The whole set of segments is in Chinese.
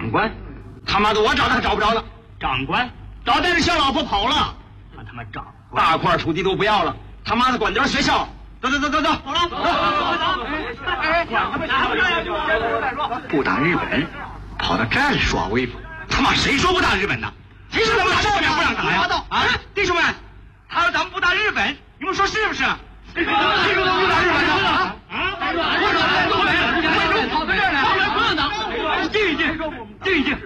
长官，他妈的，我找他找不着了。 长官早带着小老婆跑了，他妈长官大块土地都不要了，他妈的管得着学校？走， 走了，走。 不打日本，跑到这儿耍威风，他妈谁说不打日本呢？谁说咱们这边不让打呀？啊，弟兄们，他说咱们不打日本，你们说是不是？谁说不打日本呢？ 跑到这儿来，不让打，静一静。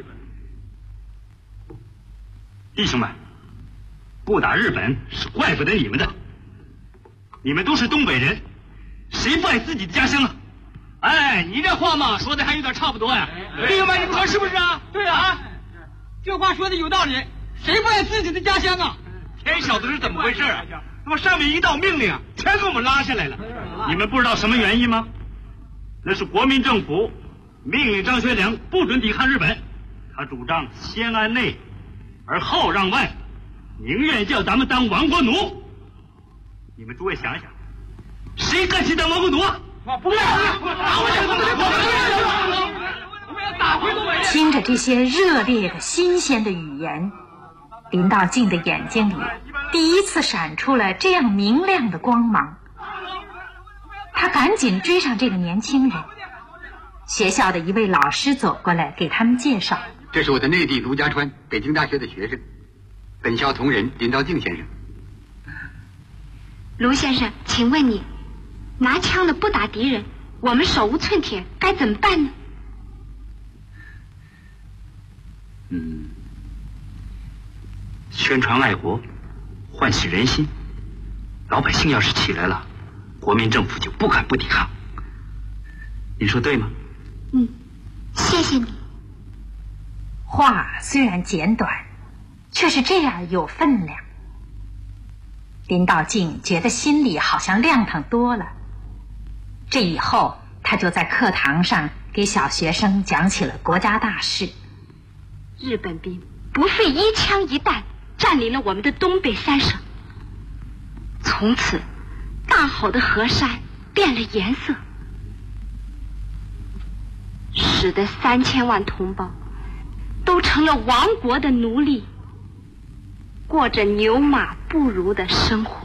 弟兄们，不打日本是怪不得你们的。你们都是东北人，谁不爱自己的家乡啊？哎，你这话嘛说的还有点差不多呀。弟兄们，你们说是不是啊？ 对啊，这话说的有道理。谁不爱自己的家乡啊？ 天晓得是怎么回事啊？那么上面一道命令啊，全给我们拉下来了。你们不知道什么原因吗？那是国民政府命令张学良不准抵抗日本，他主张先安内而后让外，宁愿叫咱们当亡国奴。你们诸位想想，谁甘心当亡国奴啊？不要！ 听着这些热烈的、新鲜的语言，林道静的眼睛里第一次闪出了这样明亮的光芒。他赶紧追上这个年轻人。学校的一位老师走过来给他们介绍： 这是我的内弟卢家川，北京大学的学生，本校同仁林道静先生。 卢先生，请问你拿枪的不打敌人，我们手无寸铁，该怎么办呢？ 宣传爱国，唤起人心，老百姓要是起来了，国民政府就不敢不抵抗。你说对吗？ 谢谢你。 话虽然简短，却是这样有分量。林道静觉得心里好像亮堂多了。这以后，他就在课堂上给小学生讲起了国家大事。 日本兵不费一枪一弹占领了我们的东北三省，从此大好的河山变了颜色，使得3000万同胞都成了亡国的奴隶，过着牛马不如的生活。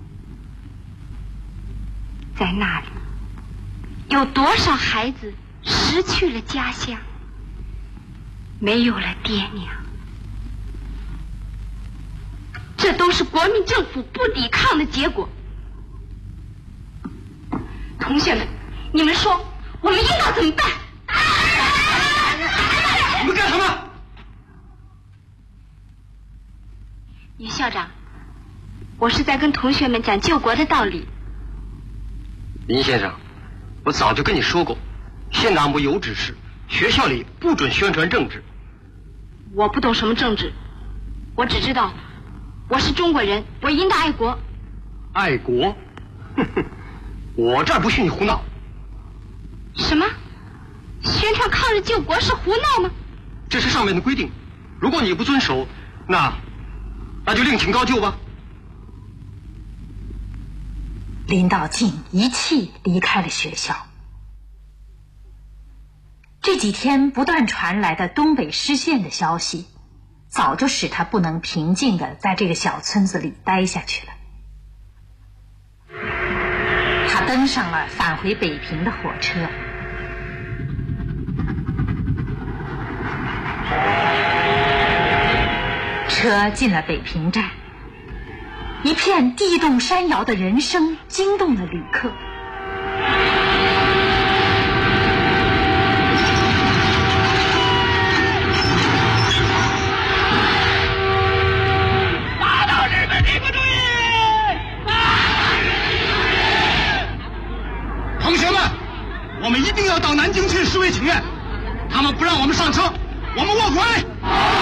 在那里，有多少孩子失去了家乡，没有了爹娘？这都是国民政府不抵抗的结果。同学们，你们说我们应当怎么办？ 你们干什么？ 李校长，我是在跟同学们讲救国的道理。 林先生，我早就跟你说过，县党部有指示，学校里不准宣传政治。 我不懂什么政治，我只知道我是中国人，我应当爱国。 爱国？哼哼，我这儿不许你胡闹。 什么？宣传抗日救国是胡闹吗？ 这是上面的规定，如果你不遵守，那就另请高就吧。 林道静一气离开了学校。这几天不断传来的东北失陷的消息，早就使他不能平静地在这个小村子里待下去了。他登上了返回北平的火车。车进了北平站，一片地动山摇的人声惊动了旅客。 打倒日本帝国主义！同学们，我们一定要到南京去示威请愿，他们不让我们上车，我们卧轨。